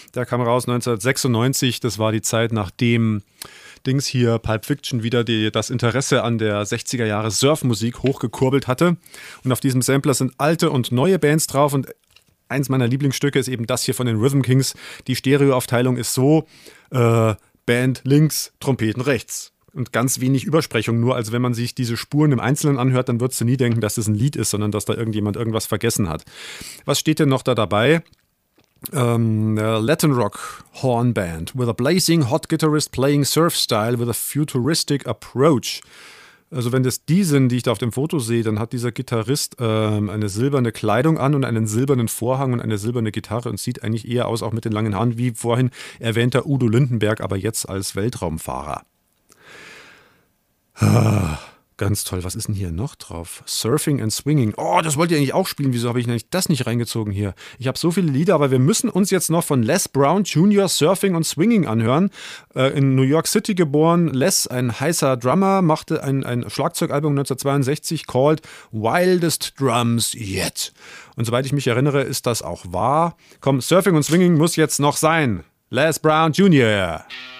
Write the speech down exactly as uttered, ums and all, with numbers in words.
Der kam raus neunzehnhundertsechsundneunzig. Das war die Zeit, nachdem Dings hier, Pulp Fiction, wieder die, das Interesse an der sechziger Jahre Surfmusik hochgekurbelt hatte. Und auf diesem Sampler sind alte und neue Bands drauf. Und eins meiner Lieblingsstücke ist eben das hier von den Rhythm Kings. Die Stereoaufteilung ist so, äh, Band links, Trompeten rechts. Und ganz wenig Übersprechung nur. Also wenn man sich diese Spuren im Einzelnen anhört, dann würdest du nie denken, dass das ein Lied ist, sondern dass da irgendjemand irgendwas vergessen hat. Was steht denn noch da dabei? Um, a Latin Rock Horn Band with a blazing hot guitarist playing surf style with a futuristic approach. Also wenn das die sind, die ich da auf dem Foto sehe, dann hat dieser Gitarrist ähm, eine silberne Kleidung an und einen silbernen Vorhang und eine silberne Gitarre und sieht eigentlich eher aus, auch mit den langen Haaren, wie vorhin erwähnter Udo Lindenberg, aber jetzt als Weltraumfahrer. Ah, ganz toll. Was ist denn hier noch drauf? Surfing and Swinging. Oh, das wollt ihr eigentlich auch spielen. Wieso habe ich eigentlich das nicht reingezogen hier? Ich habe so viele Lieder, aber wir müssen uns jetzt noch von Les Brown Junior Surfing and Swinging anhören. Äh, in New York City geboren. Les, ein heißer Drummer, machte ein, ein Schlagzeugalbum neunzehnhundertzweiundsechzig called Wildest Drums Yet. Und soweit ich mich erinnere, ist das auch wahr. Komm, Surfing and Swinging muss jetzt noch sein. Les Brown Junior